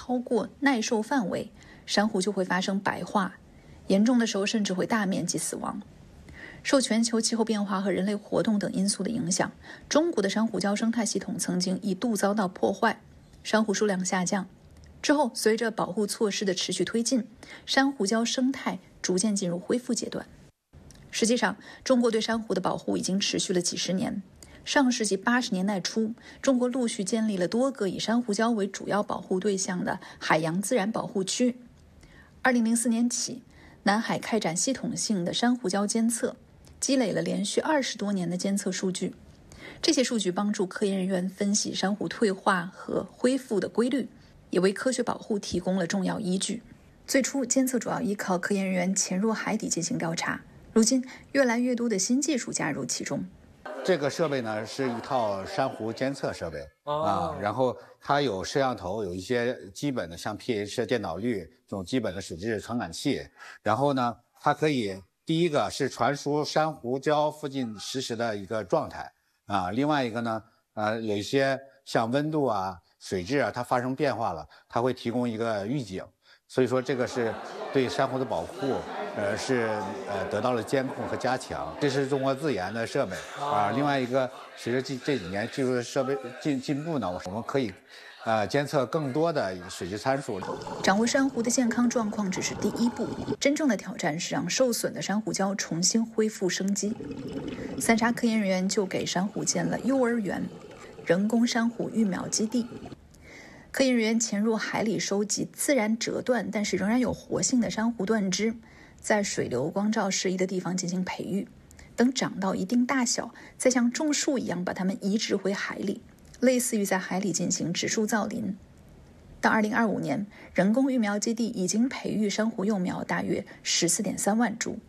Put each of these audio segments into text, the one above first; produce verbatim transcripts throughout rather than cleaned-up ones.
超过耐受范围，珊瑚就会发生白化，严重的时候甚至会大面积死亡。受全球气候变化和人类活动等因素的影响，中国的珊瑚礁生态系统曾经一度遭到破坏，珊瑚数量下降。之后，随着保护措施的持续推进，珊瑚礁生态逐渐进入恢复阶段。实际上，中国对珊瑚的保护已经持续了几十年。上世纪八十年代初，中国陆续建立了多个以珊瑚礁为主要保护对象的海洋自然保护区。二零零四年起，南海开展系统性的珊瑚礁监测，积累了连续二十多年的监测数据。这些数据帮助科研人员分析珊瑚退化和恢复的规律，也为科学保护提供了重要依据。最初，监测主要依靠科研人员潜入海底进行调查，如今越来越多的新技术加入其中。 这个设备呢是一套珊瑚监测设备、哦、啊，然后它有摄像头，有一些基本的像 P H 电导率这种基本的水质传感器，然后呢，它可以第一个是传输珊瑚礁附近实时的一个状态啊，另外一个呢，呃，有一些像温度啊、水质啊，它发生变化了，它会提供一个预警，所以说这个是对珊瑚的保护。呃，是呃得到了监控和加强，这是中国自研的设备啊。另外一个，随着这这几年技术设备进进步呢，我们可以呃监测更多的水质参数。 掌握珊瑚的健康状况只是第一步，真正的挑战是让受损的珊瑚礁重新恢复生机。三沙科研人员就给珊瑚建了幼儿园、人工珊瑚育苗基地。科研人员潜入海里收集自然折断但是仍然有活性的珊瑚断枝。在水流光照适宜的地方进行培育，等长到一定大小，再像种树一样把它们移植回海里，类似于在海里进行植树造林。到二零二五年，人工育苗基地已经培育珊瑚幼苗大约十四点三万株。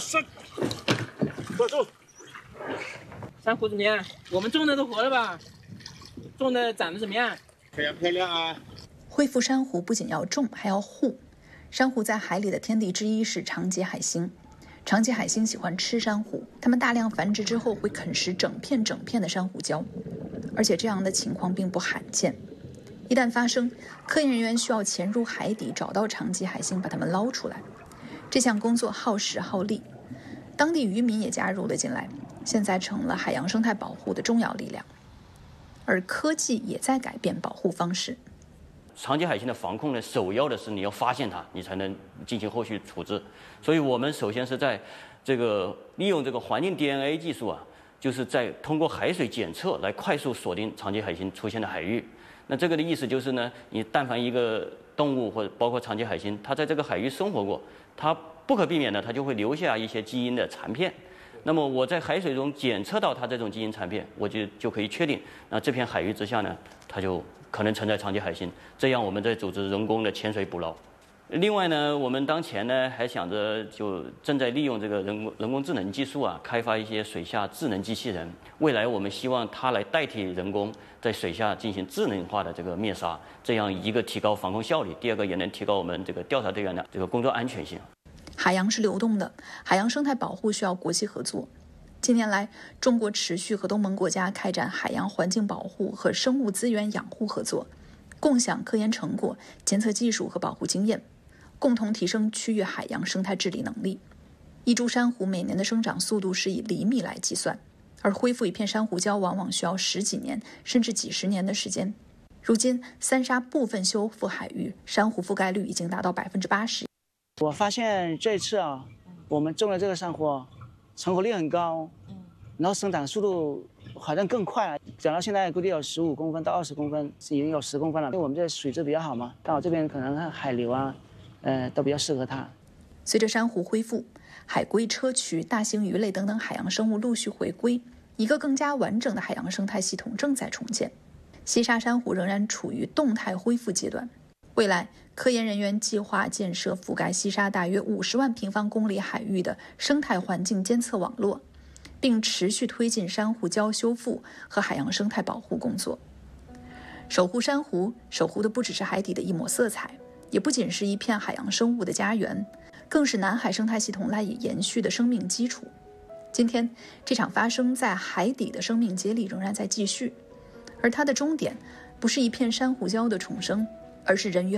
坐住！珊瑚怎么样？我们种的都活了吧？种的长得怎么样？ 非常漂亮啊！ 恢复珊瑚不仅要种，还要护。珊瑚在海里的天敌之一是长节海星，长节海星喜欢吃珊瑚，它们大量繁殖之后会啃食整片整片的珊瑚礁，而且这样的情况并不罕见。一旦发生，科研人员需要潜入海底找到长节海星，把它们捞出来。这项工作耗时耗力，当地渔民也加入了进来，现在成了海洋生态保护的重要力量。而科技也在改变保护方式。 长节海星的防控呢，首要的是你要发现它，你才能进行后续处置。所以我们首先是在这个利用这个环境 D N A 技术啊，就是在通过海水检测来快速锁定长节海星出现的海域。那这个的意思就是呢，你但凡一个动物或者包括长节海星，它在这个海域生活过，它不可避免的它就会留下一些基因的残片。那么我在海水中检测到它这种基因残片，我就就可以确定，那这片海域之下呢，它就可能存在长节海星，这样我们在组织人工的潜水捕捞。另外呢，我们当前呢还想着就正在利用这个人工人工智能技术啊，开发一些水下智能机器人。未来我们希望它来代替人工在水下进行智能化的这个灭杀，这样一个提高防控效率，第二个也能提高我们这个调查队员的这个工作安全性。 海洋是流动的，海洋生态保护需要国际合作。近年来，中国持续和东盟国家开展海洋环境保护和生物资源养护合作，共享科研成果、监测技术和保护经验，共同提升区域海洋生态治理能力。一株珊瑚每年的生长速度是以厘米来计算，而恢复一片珊瑚礁往往需要十几年甚至几十年的时间。如今，三沙部分修复海域珊瑚覆盖率已经达到百分之八十。 我发现这次啊，我们种的这个珊瑚成活率很高，然后生长速度好像更快了，长到现在估计有十五公分到二十公分，已经有十公分了。因为我们这水质比较好嘛，刚好这边可能海流啊，呃，都比较适合它。 随着珊瑚恢复，海龟、砗磲、大型鱼类等等海洋生物陆续回归，一个更加完整的海洋生态系统正在重建。西沙珊瑚仍然处于动态恢复阶段。未来，科研人员计划建设覆盖西沙大约五十万平方公里海域的生态环境监测网络，并持续推进珊瑚礁修复和海洋生态保护工作。守护珊瑚，守护的不只是海底的一抹色彩，也不仅是一片海洋生物的家园，更是南海生态系统赖以延续的生命基础。今天，这场发生在海底的生命接力仍然在继续，而它的终点不是一片珊瑚礁的重生，而是人与